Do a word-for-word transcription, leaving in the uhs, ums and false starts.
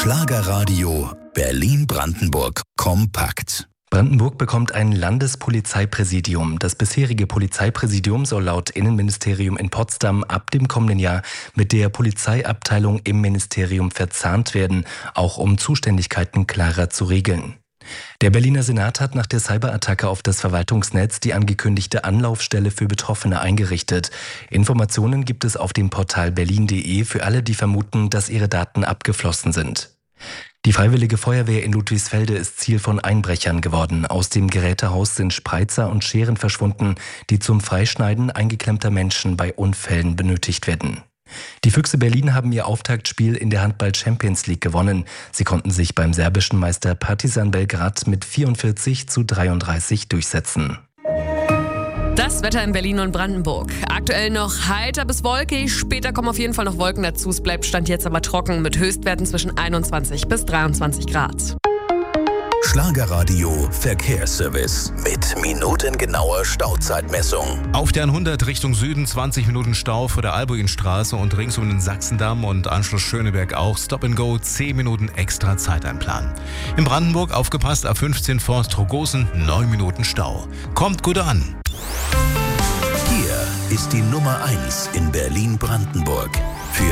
Schlagerradio Berlin-Brandenburg kompakt. Brandenburg bekommt ein Landespolizeipräsidium. Das bisherige Polizeipräsidium soll laut Innenministerium in Potsdam ab dem kommenden Jahr mit der Polizeiabteilung im Ministerium verzahnt werden, auch um Zuständigkeiten klarer zu regeln. Der Berliner Senat hat nach der Cyberattacke auf das Verwaltungsnetz die angekündigte Anlaufstelle für Betroffene eingerichtet. Informationen gibt es auf dem Portal berlin punkt de für alle, die vermuten, dass ihre Daten abgeflossen sind. Die Freiwillige Feuerwehr in Ludwigsfelde ist Ziel von Einbrechern geworden. Aus dem Gerätehaus sind Spreizer und Scheren verschwunden, die zum Freischneiden eingeklemmter Menschen bei Unfällen benötigt werden. Die Füchse Berlin haben ihr Auftaktspiel in der Handball-Champions League gewonnen. Sie konnten sich beim serbischen Meister Partizan Belgrad mit vierundvierzig zu dreiunddreißig durchsetzen. Das Wetter in Berlin und Brandenburg. Aktuell noch heiter bis wolkig, später kommen auf jeden Fall noch Wolken dazu. Es bleibt Stand jetzt aber trocken mit Höchstwerten zwischen einundzwanzig bis dreiundzwanzig Grad. Schlagerradio Verkehrsservice mit minutengenauer Stauzeitmessung. Auf der hundert Richtung Süden zwanzig Minuten Stau vor der Albuinstraße und rings um den Sachsendamm und Anschluss Schöneberg auch Stop and Go, zehn Minuten extra Zeit einplanen. In Brandenburg aufgepasst, A fünfzehn Forst Rogosen, neun Minuten Stau. Kommt gut an. Hier ist die Nummer eins in Berlin-Brandenburg.